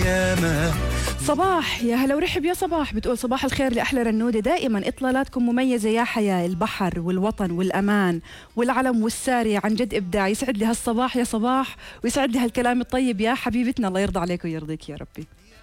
ياما. صباح يا هلا ورحب يا صباح، بتقول صباح الخير لأحلى رنودة، دائما إطلالاتكم مميزة يا حياة، البحر والوطن والأمان والعلم والسارية، عن جد إبداع. يسعد لي هالصباح يا صباح، ويسعد لي هالكلام الطيب يا حبيبتنا، الله يرضى عليك ويرضيك يا ربي.